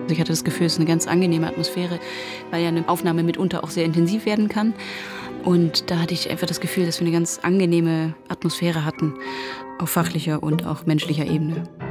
Ich hatte das Gefühl, es ist eine ganz angenehme Atmosphäre, weil ja eine Aufnahme mitunter auch sehr intensiv werden kann. Und da hatte ich einfach das Gefühl, dass wir eine ganz angenehme Atmosphäre hatten, auf fachlicher und auch menschlicher Ebene.